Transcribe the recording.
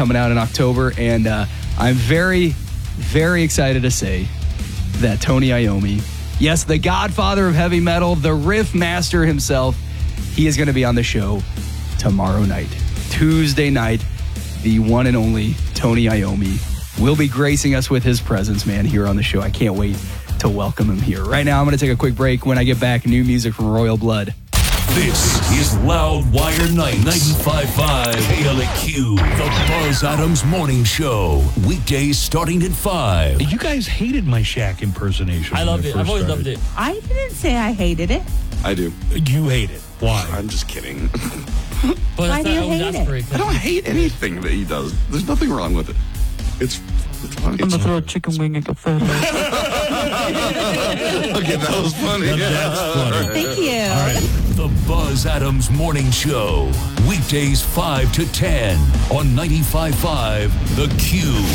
coming out in October, and I'm very, very excited to say that Tony Iommi, yes, the godfather of heavy metal, the riff master himself, he is going to be on the show tomorrow night. Tuesday night, the one and only Tony Iommi will be gracing us with his presence, man, here on the show. I can't wait to welcome him here. Right now, I'm going to take a quick break. When I get back, new music from Royal Blood. This is Loudwire Night 95.5 KLAQ, the Buzz Adams Morning Show. Weekdays starting at 5. You guys hated my Shaq impersonation. I loved it. I've always loved it. I didn't say I hated it. I do. You hate it. Why? I'm just kidding. But Why do you hate it? I don't hate anything that he does. There's nothing wrong with it. It's funny. I'm gonna throw a chicken wing at the fat. Okay, that was funny. That's funny. Thank you. All right. The Buzz Adams Morning Show. Weekdays 5 to 10 on 95.5 The Q.